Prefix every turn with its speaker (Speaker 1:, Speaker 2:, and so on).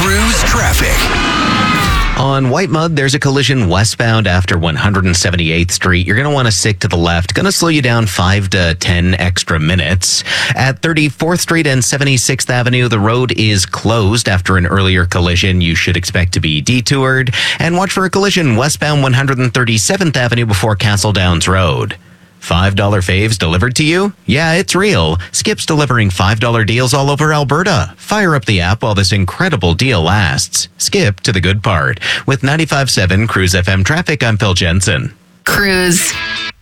Speaker 1: Cruise traffic.
Speaker 2: On White Mud, there's a collision westbound after 178th Street. You're going to want to stick to the left. Going to slow you down 5 to 10 extra minutes. At 34th Street and 76th Avenue, the road is closed after an earlier collision. You should expect to be detoured. And watch for a collision westbound 137th Avenue before Castle Downs Road. $5 faves delivered to you? Yeah, it's real. Skip's delivering $5 deals all over Alberta. Fire up the app while this incredible deal lasts. Skip to the good part. With 95.7 Cruise FM traffic, I'm Phil Jensen.
Speaker 3: Cruise.